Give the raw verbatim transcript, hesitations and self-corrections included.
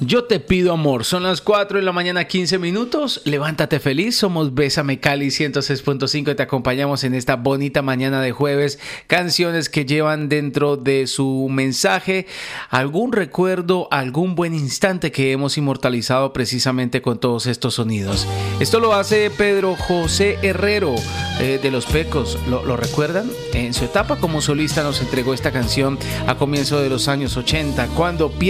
Yo te pido amor, son las cuatro de la mañana, quince minutos, levántate feliz, somos Bésame Cali ciento seis punto cinco y te acompañamos en esta bonita mañana de jueves, canciones que llevan dentro de su mensaje algún recuerdo, algún buen instante que hemos inmortalizado precisamente con todos estos sonidos. Esto lo hace Pedro José Herrero eh, de Los Pecos, ¿Lo, ¿lo recuerdan? En su etapa como solista nos entregó esta canción a comienzo de los años ochenta, cuando